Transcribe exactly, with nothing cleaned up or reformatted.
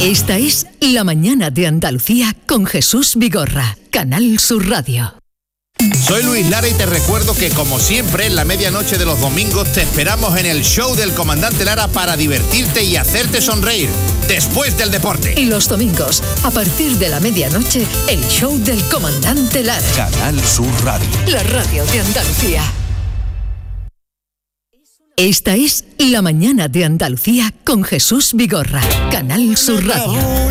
Esta es La Mañana de Andalucía con Jesús Vigorra, Canal Sur Radio. Soy Luis Lara y te recuerdo que, como siempre, en la medianoche de los domingos te esperamos en el show del Comandante Lara para divertirte y hacerte sonreír después del deporte. Y los domingos, a partir de la medianoche, el show del Comandante Lara. Canal Sur Radio. La radio de Andalucía. Esta es La Mañana de Andalucía con Jesús Vigorra, Canal Sur Radio.